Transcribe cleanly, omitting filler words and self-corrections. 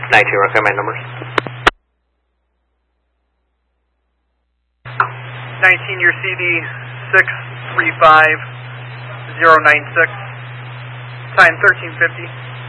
92, recommend numbers. 19, your CD 635096, time 1350.